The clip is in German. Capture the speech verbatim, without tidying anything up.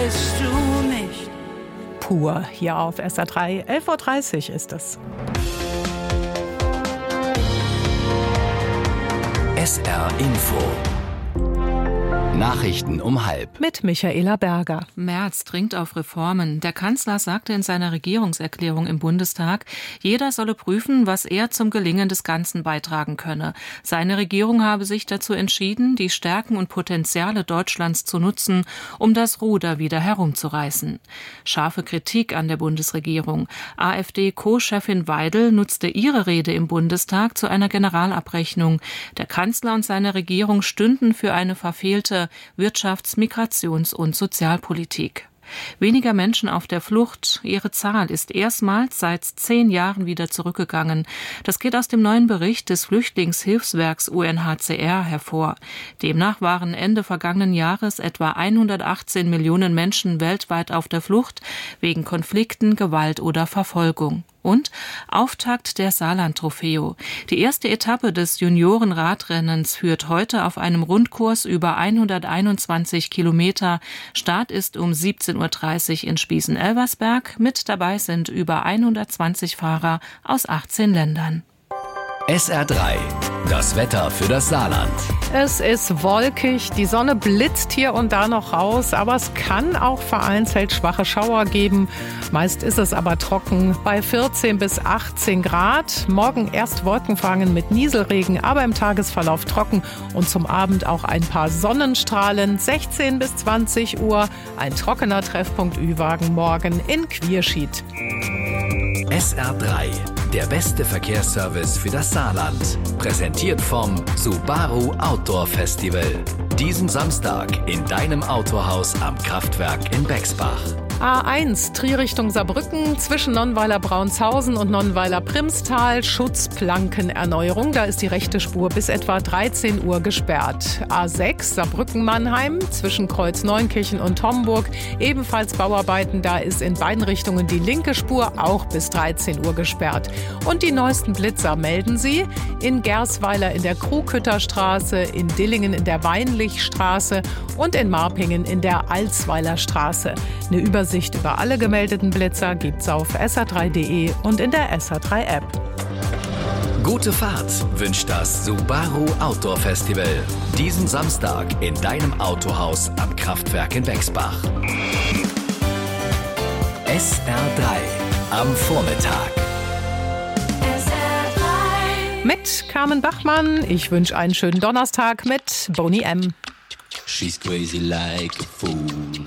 weißt du nicht. Pur hier auf S R drei, elf Uhr dreißig ist es. S R Info. Nachrichten um halb. Mit Michaela Berger. Merz dringt auf Reformen. Der Kanzler sagte in seiner Regierungserklärung im Bundestag, jeder solle prüfen, was er zum Gelingen des Ganzen beitragen könne. Seine Regierung habe sich dazu entschieden, die Stärken und Potenziale Deutschlands zu nutzen, um das Ruder wieder herumzureißen. Scharfe Kritik an der Bundesregierung. AfD-Co-Chefin Weidel nutzte ihre Rede im Bundestag zu einer Generalabrechnung. Der Kanzler und seine Regierung stünden für eine verfehlte Wirtschafts-, Migrations- und Sozialpolitik. Weniger Menschen auf der Flucht. Ihre Zahl ist erstmals seit zehn Jahren wieder zurückgegangen. Das geht aus dem neuen Bericht des Flüchtlingshilfswerks U N H C R hervor. Demnach waren Ende vergangenen Jahres etwa hundertachtzehn Millionen Menschen weltweit auf der Flucht wegen Konflikten, Gewalt oder Verfolgung. Und Auftakt der Saarland-Trofeo. Die erste Etappe des Junioren-Radrennens führt heute auf einem Rundkurs über hunderteinundzwanzig Kilometer. Start ist um siebzehn Uhr dreißig in Spießen-Elversberg. Mit dabei sind über hundertzwanzig Fahrer aus achtzehn Ländern. S R drei. Das Wetter für das Saarland. Es ist wolkig, die Sonne blitzt hier und da noch raus, aber es kann auch vereinzelt schwache Schauer geben. Meist ist es aber trocken bei vierzehn bis achtzehn Grad. Morgen erst wolkenverhangen mit Nieselregen, aber im Tagesverlauf trocken und zum Abend auch ein paar Sonnenstrahlen. sechzehn bis zwanzig Uhr, ein trockener Treffpunkt Ü-Wagen morgen in Quierschied. S R drei. Der beste Verkehrsservice für das Saarland. Präsentiert vom Subaru Outdoor Festival. Diesen Samstag in deinem Autohaus am Kraftwerk in Bexbach. A eins, Trier Richtung Saarbrücken, zwischen Nonnweiler-Braunshausen und Nonnweiler-Primstal, Schutzplankenerneuerung. Da ist die rechte Spur bis etwa dreizehn Uhr gesperrt. A sechs, Saarbrücken-Mannheim, zwischen Kreuz-Neunkirchen und Homburg, ebenfalls Bauarbeiten. Da ist in beiden Richtungen die linke Spur auch bis dreizehn Uhr gesperrt. Und die neuesten Blitzer melden sie in Gersweiler in der Krughütterstraße, in Dillingen in der Weinlichstraße und in Marpingen in der Alsweiler Straße. Eine Übersicht über alle gemeldeten Blitzer gibt's auf S R drei punkt de und in der S R drei App. Gute Fahrt wünscht das Subaru Outdoor Festival. Diesen Samstag in deinem Autohaus am Kraftwerk in Bexbach. S R drei am Vormittag. Mit Carmen Bachmann. Ich wünsche einen schönen Donnerstag mit Boney M. She's crazy like a fool.